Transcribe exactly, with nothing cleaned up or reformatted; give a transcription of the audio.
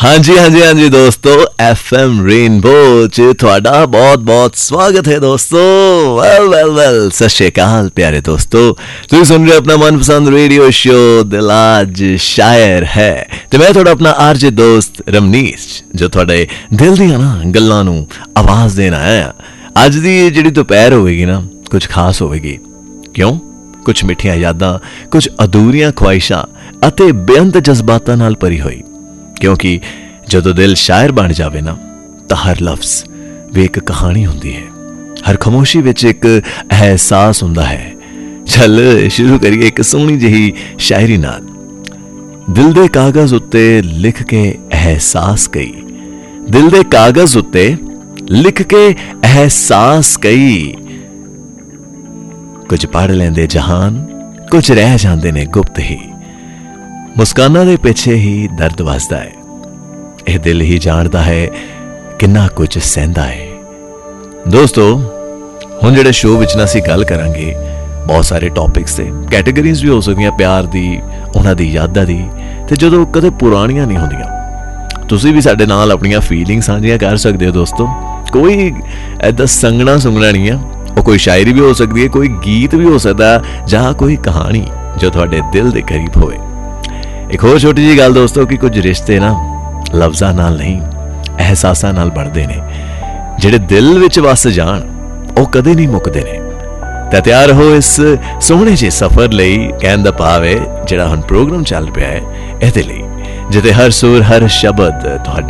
हाँ जी हाँ जी हाँ जी दोस्तों, एफ एम रेनबो च तुहाडा बहुत बहुत स्वागत है दोस्तों। वेल वेल वेल सत श्री अकाल प्यारे दोस्तों, तुसीं सुन रहे अपना मनपसंद रेडियो शो दिल आज शायर है ते मैं तुहाडा अपना आरजे दोस्त रमनीश जो तुहाडे दिल दीआं ना गल्लां नूं आवाज़ देण आया। अज दी जिहड़ी दोपहर होवेगी ना कुछ खास होवेगी। क्यों? कुछ मिठियां यादां, कुछ अधूरियां ख्वाहिशां अते बेअंत जज्बातां नाल भरी होई। क्योंकि जदों दिल शायर बन जावे ना तां हर लफ्ज भी एक कहानी हुंदी है, हर खामोशी विच एक एहसास हुंदा है। चल शुरू करिए एक सोहनी जही शायरी नाल। दिल दे कागज उत्ते लिख के एहसास कई, दिल दे कागज उत्ते लिख के एहसास कई। कुछ पढ़ लेंदे जहान, कुछ रह जांदे ने गुप्त ही। मुस्काना दे पिछे ही दर्द वसदा है, यह दिल ही जानदा है किन्ना कुछ सहंदा है। दोस्तों हुण जिहड़े शो विच ना असीं गल करांगे बहुत सारे टॉपिक्स ते कैटेगरीज भी हो सकदियां, प्यार दी, उन्हां दी यादां दी, ते जदों कदे पुराणियां नहीं हुंदियां। तुसीं भी साडे नाल अपणियां फीलिंग्स साझियां कर सकदे हो दोस्तों। कोई ऐदा संगना सुंगना नहीं है, वो कोई शायरी भी हो सकती है, कोई गीत भी हो सकता है, जां कोई कहानी जो तुहाडे दिल दे करीब होवे। एक होर छोटी जी गल दोस्तों कि कुछ रिश्ते ना लफ्ज़ां नाल नहीं एहसासां नाल बनदे ने, जिहड़े दिल विच वस जाण ਉਹ कदे नहीं मुकदे ने। ते तैयार हो इस सोहणे जे सफर लई, कहण दा भाव है जिहड़ा हुण प्रोग्राम चल पिया है इहदे लई, जिहदे हर सुर हर शब्द तुहाडे